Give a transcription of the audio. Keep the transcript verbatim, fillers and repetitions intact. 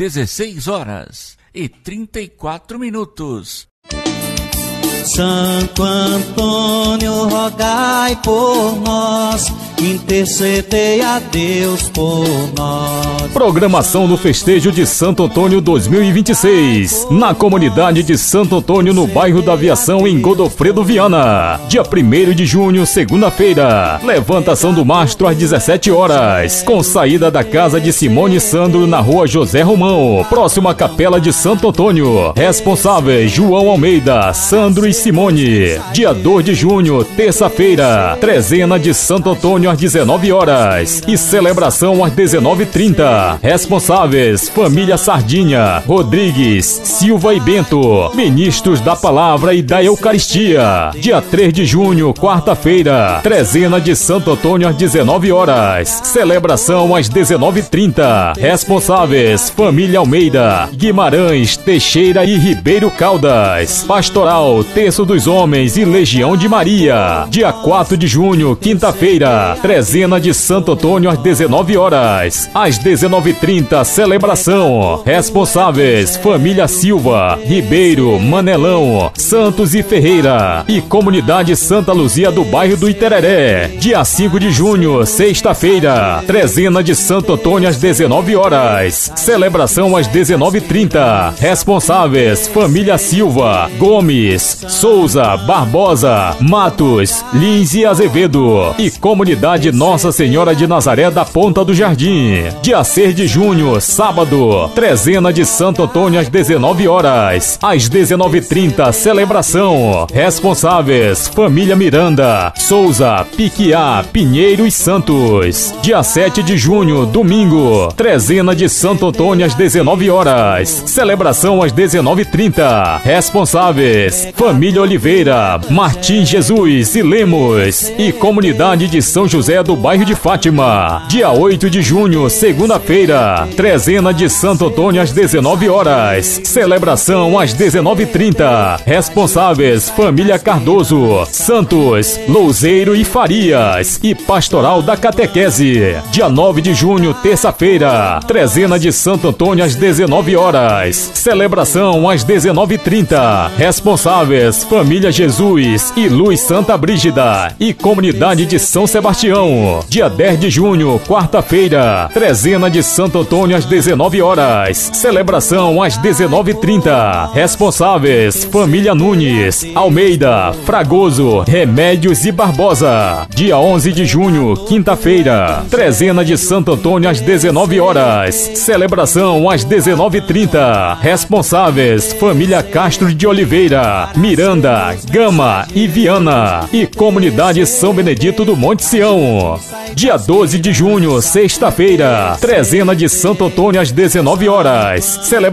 dezesseis horas e trinta e quatro minutos. Santo Antônio, rogai por nós, intercedei a Deus por nós. Programação do festejo de Santo Antônio dois mil e vinte e seis, na comunidade de Santo Antônio, no bairro da Aviação, em Godofredo Viana. Dia primeiro de junho, segunda-feira. Levantação do mastro às dezessete horas, com saída da casa de Simone e Sandro, na rua José Romão, próximo à Capela de Santo Antônio. Responsáveis: João Almeida, Sandro e Simone. Dia dois de junho, terça-feira. Trezena de Santo Antônio às dezenove horas e celebração às dezenove e trinta. Responsáveis: família Sardinha, Rodrigues, Silva e Bento, ministros da Palavra e da Eucaristia. Dia três de junho, quarta-feira. Trezena de Santo Antônio às dezenove horas. Celebração às dezenove e trinta. Responsáveis: família Almeida, Guimarães, Teixeira e Ribeiro Caldas. Pastoral Terço dos Homens e Legião de Maria. Dia quatro de junho, quinta-feira. Trezena de Santo Antônio às dezenove horas. Às dezenove e trinta, celebração. Responsáveis: família Silva, Ribeiro, Manelão, Santos e Ferreira e comunidade Santa Luzia do bairro do Itereré. Dia cinco de junho, sexta-feira. Trezena de Santo Antônio às dezenove horas. Celebração às dezenove e trinta. Responsáveis: família Silva, Gomes, Souza, Barbosa, Matos, Lins e Azevedo e comunidade Nossa Senhora de Nazaré da Ponta do Jardim. Dia seis de junho, sábado. Trezena de Santo Antônio às dezenove horas. Às dezenove e trinta, celebração. Responsáveis: família Miranda, Souza, Piquiá, Pinheiro e Santos. Dia sete de junho, domingo. Trezena de Santo Antônio às dezenove horas. Celebração às dezenove e trinta. Responsáveis: família Oliveira, Martins Jesus e Lemos e comunidade de São José do bairro de Fátima. Dia oito de junho, segunda-feira. Trezena de Santo Antônio às dezenove horas. Celebração às dezenove e trinta. Responsáveis: família Cardoso, Santos, Louzeiro e Farias e pastoral da catequese. Dia nove de junho, terça-feira. Trezena de Santo Antônio às dezenove horas. Celebração às dezenove e trinta. Responsáveis: família Jesus e Luz Santa Brígida e comunidade de São Sebastião. Dia dez de junho, quarta-feira. Trezena de Santo Antônio às dezenove horas. Celebração às dezenove e trinta. Responsáveis: família Nunes, Almeida, Fragoso, Remédios e Barbosa. Dia onze de junho, quinta-feira. Trezena de Santo Antônio às dezenove horas. Celebração às dezenove e trinta. Responsáveis: família Castro de Oliveira, Miranda, Gama e Viana e comunidade São Benedito do Monte Sião. Dia doze de junho, sexta-feira. Trezena de Santo Antônio às dezenove horas. Celebração